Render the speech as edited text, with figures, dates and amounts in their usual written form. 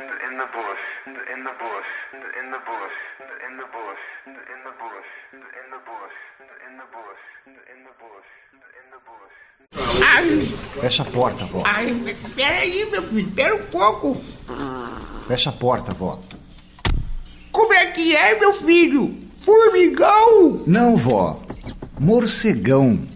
in the bush, in the bush, in the bush, in the bush, in the bush, in the bush, in the bush, in the bush, in the bush. Ai, Fecha a porta, vó. ai, espera aí, meu filho, espera um pouco. Fecha a porta, vó. Como é que é, meu filho? Formigão? Não, vó. Morcegão.